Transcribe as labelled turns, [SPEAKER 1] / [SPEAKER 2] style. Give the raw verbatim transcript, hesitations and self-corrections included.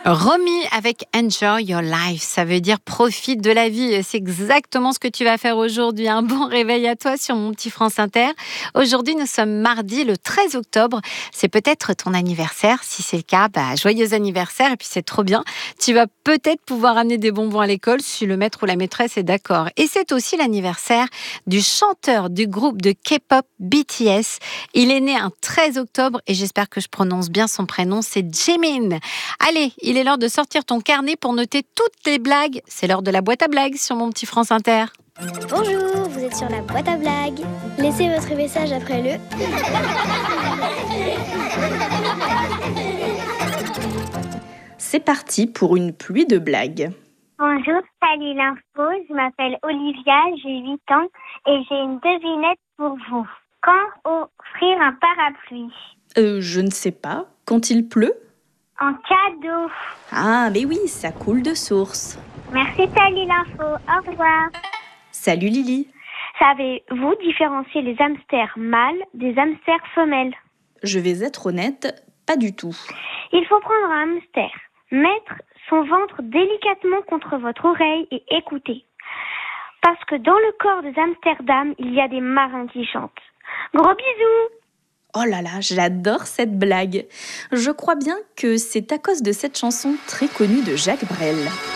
[SPEAKER 1] Romy avec Enjoy Your Life, ça veut dire profite de la vie. C'est exactement ce que tu vas faire aujourd'hui. Un bon réveil à toi sur mon petit France Inter. Aujourd'hui, nous sommes mardi le treize octobre. C'est peut-être ton anniversaire. Si c'est le cas, bah, joyeux anniversaire. Et puis c'est trop bien. Tu vas peut-être pouvoir amener des bonbons à l'école si le maître ou la maîtresse est d'accord. Et c'est aussi l'anniversaire du chanteur du groupe de K-pop B T S. Il est né un treize octobre et j'espère que je prononce bien son prénom. C'est Jimin. Allez, il est l'heure de sortir ton carnet pour noter toutes les blagues. C'est l'heure de la boîte à blagues sur mon petit France Inter.
[SPEAKER 2] Bonjour, vous êtes sur la boîte à blagues. Laissez votre message après le...
[SPEAKER 3] C'est parti pour une pluie de blagues.
[SPEAKER 4] Bonjour, salut l'info, je m'appelle Olivia, j'ai huit ans et j'ai une devinette pour vous. Quand offrir un parapluie?
[SPEAKER 3] Euh, je ne sais pas. Quand il pleut?
[SPEAKER 4] En cadeau.
[SPEAKER 3] Ah, mais oui, ça coule de source.
[SPEAKER 4] Merci, salut l'info, au revoir.
[SPEAKER 3] Salut Lily.
[SPEAKER 4] Savez-vous différencier les hamsters mâles des hamsters femelles?
[SPEAKER 3] Je vais être honnête, pas du tout.
[SPEAKER 4] Il faut prendre un hamster, mettre son ventre délicatement contre votre oreille et écouter. Parce que dans le corps des Amsterdam, il y a des marins qui chantent. Gros bisous!
[SPEAKER 3] Oh là là, j'adore cette blague. Je crois bien que c'est à cause de cette chanson très connue de Jacques Brel.